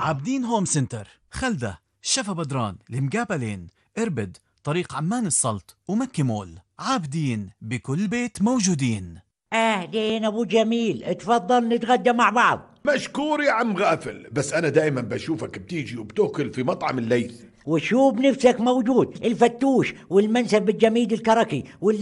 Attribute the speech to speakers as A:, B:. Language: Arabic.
A: عابدين هوم سنتر، خلدة، شفا بدران، المقابلين، إربد، طريق عمان السلط، ومكي مول. عابدين بكل بيت موجودين.
B: أهلين أبو جميل، اتفضل نتغدى مع بعض.
C: مشكور يا عم غافل، بس أنا دايما بشوفك بتيجي وبتاكل في مطعم الليث.
B: وشو بنفسك موجود، الفتوش والمنسف بالجميد الكركي